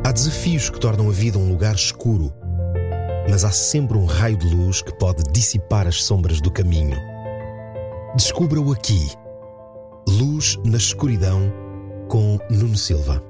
Há desafios que tornam a vida um lugar escuro, mas há sempre um raio de luz que pode dissipar as sombras do caminho. Descubra-o aqui. Luz na Escuridão, com Nuno Silva.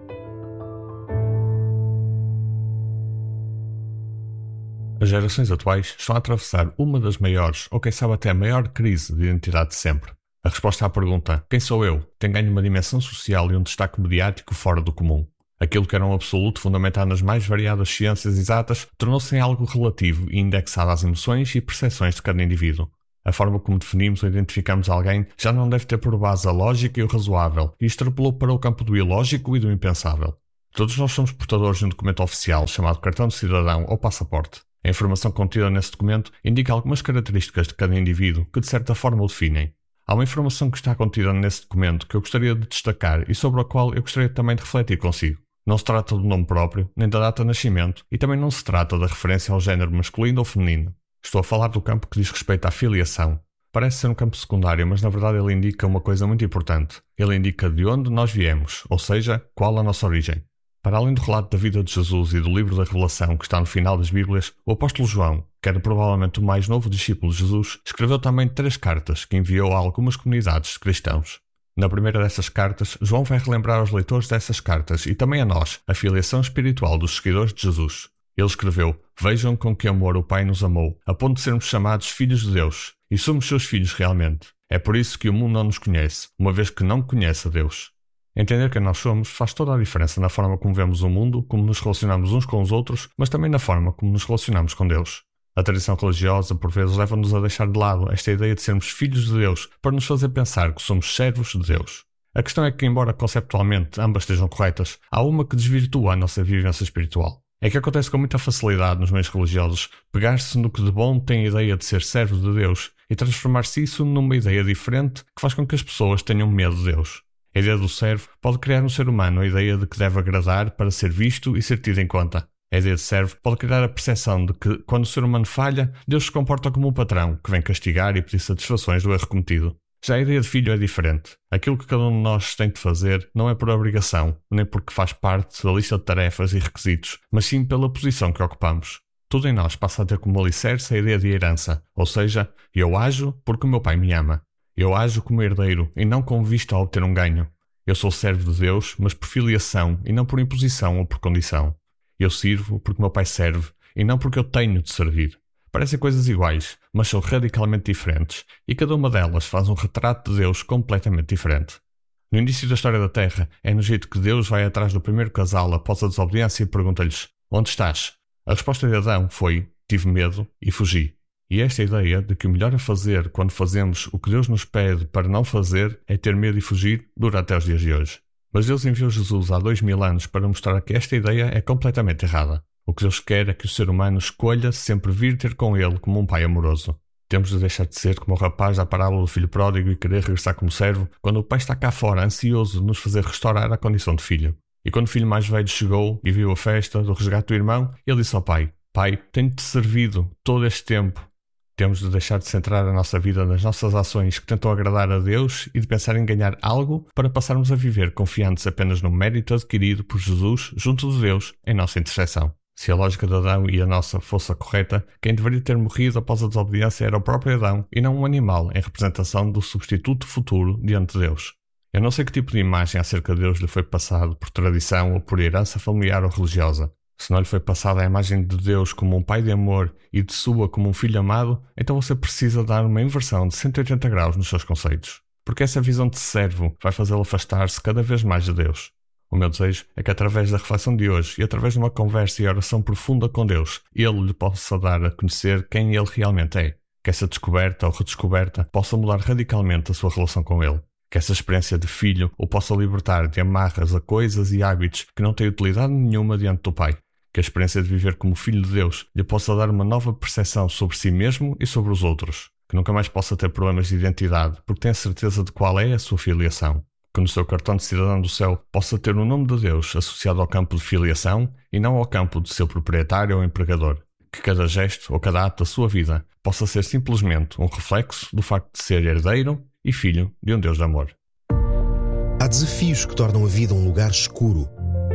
As gerações atuais estão a atravessar uma das maiores, ou quem sabe até a maior crise de identidade de sempre. A resposta à pergunta "quem sou eu?" tem ganho uma dimensão social e um destaque mediático fora do comum. Aquilo que era um absoluto fundamentado nas mais variadas ciências exatas tornou-se em algo relativo e indexado às emoções e percepções de cada indivíduo. A forma como definimos ou identificamos alguém já não deve ter por base a lógica e o razoável, e extrapolou para o campo do ilógico e do impensável. Todos nós somos portadores de um documento oficial chamado cartão de cidadão ou passaporte. A informação contida nesse documento indica algumas características de cada indivíduo que de certa forma o definem. Há uma informação que está contida nesse documento que eu gostaria de destacar e sobre a qual eu gostaria também de refletir consigo. Não se trata do nome próprio, nem da data de nascimento, e também não se trata da referência ao género masculino ou feminino. Estou a falar do campo que diz respeito à filiação. Parece ser um campo secundário, mas na verdade ele indica uma coisa muito importante. Ele indica de onde nós viemos, ou seja, qual a nossa origem. Para além do relato da vida de Jesus e do livro da Revelação que está no final das Bíblias, o apóstolo João, que era provavelmente o mais novo discípulo de Jesus, escreveu também 3 cartas que enviou a algumas comunidades de cristãos. Na primeira dessas cartas, João vai relembrar aos leitores dessas cartas e também a nós a filiação espiritual dos seguidores de Jesus. Ele escreveu: "Vejam com que amor o Pai nos amou, a ponto de sermos chamados filhos de Deus, e somos seus filhos realmente. É por isso que o mundo não nos conhece, uma vez que não conhece a Deus." Entender quem nós somos faz toda a diferença na forma como vemos o mundo, como nos relacionamos uns com os outros, mas também na forma como nos relacionamos com Deus. A tradição religiosa, por vezes, leva-nos a deixar de lado esta ideia de sermos filhos de Deus para nos fazer pensar que somos servos de Deus. A questão é que, embora conceptualmente ambas estejam corretas, há uma que desvirtua a nossa vivência espiritual. É que acontece com muita facilidade nos meios religiosos pegar-se no que de bom tem a ideia de ser servo de Deus e transformar-se isso numa ideia diferente que faz com que as pessoas tenham medo de Deus. A ideia do servo pode criar no ser humano a ideia de que deve agradar para ser visto e ser tido em conta. A ideia de servo pode criar a percepção de que, quando o ser humano falha, Deus se comporta como um patrão que vem castigar e pedir satisfações do erro cometido. Já a ideia de filho é diferente. Aquilo que cada um de nós tem de fazer não é por obrigação, nem porque faz parte da lista de tarefas e requisitos, mas sim pela posição que ocupamos. Tudo em nós passa a ter como alicerce a ideia de herança, ou seja, eu ajo porque o meu pai me ama. Eu ajo como herdeiro e não com vista a obter um ganho. Eu sou servo de Deus, mas por filiação e não por imposição ou por condição. Eu sirvo porque meu pai serve e não porque eu tenho de servir. Parecem coisas iguais, mas são radicalmente diferentes, e cada uma delas faz um retrato de Deus completamente diferente. No início da história da Terra, é no jeito que Deus vai atrás do primeiro casal após a desobediência e pergunta-lhes: "Onde estás?" A resposta de Adão foi: "Tive medo e fugi." E esta ideia de que o melhor a fazer quando fazemos o que Deus nos pede para não fazer é ter medo e fugir dura até os dias de hoje. Mas Deus enviou Jesus há 2000 anos para mostrar que esta ideia é completamente errada. O que Deus quer é que o ser humano escolha sempre vir ter com Ele como um pai amoroso. Temos de deixar de ser como o rapaz da parábola do filho pródigo e querer regressar como servo, quando o pai está cá fora ansioso de nos fazer restaurar a condição de filho. E quando o filho mais velho chegou e viu a festa do resgate do irmão, ele disse ao pai: "Pai, tenho-te servido todo este tempo." Temos de deixar de centrar a nossa vida nas nossas ações que tentam agradar a Deus e de pensar em ganhar algo para passarmos a viver confiantes apenas no mérito adquirido por Jesus junto de Deus em nossa intercessão. Se a lógica de Adão e a nossa fosse a correta, quem deveria ter morrido após a desobediência era o próprio Adão e não um animal em representação do substituto futuro diante de Deus. Eu não sei que tipo de imagem acerca de Deus lhe foi passado por tradição ou por herança familiar ou religiosa. Se não lhe foi passada a imagem de Deus como um pai de amor e de sua como um filho amado, então você precisa dar uma inversão de 180 graus nos seus conceitos. Porque essa visão de servo vai fazê-lo afastar-se cada vez mais de Deus. O meu desejo é que através da reflexão de hoje e através de uma conversa e oração profunda com Deus, Ele lhe possa dar a conhecer quem Ele realmente é. Que essa descoberta ou redescoberta possa mudar radicalmente a sua relação com Ele. Que essa experiência de filho o possa libertar de amarras a coisas e hábitos que não têm utilidade nenhuma diante do Pai. Que a experiência de viver como filho de Deus lhe possa dar uma nova percepção sobre si mesmo e sobre os outros. Que nunca mais possa ter problemas de identidade porque tem a certeza de qual é a sua filiação. Que no seu cartão de cidadão do céu possa ter o nome de Deus associado ao campo de filiação e não ao campo de seu proprietário ou empregador. Que cada gesto ou cada ato da sua vida possa ser simplesmente um reflexo do facto de ser herdeiro e filho de um Deus de amor. Há desafios que tornam a vida um lugar escuro,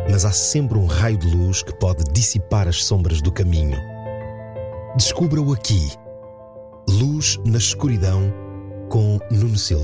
mas há sempre um raio de luz que pode dissipar as sombras do caminho. Descubra-o aqui. Luz na escuridão, com Nuno Silva.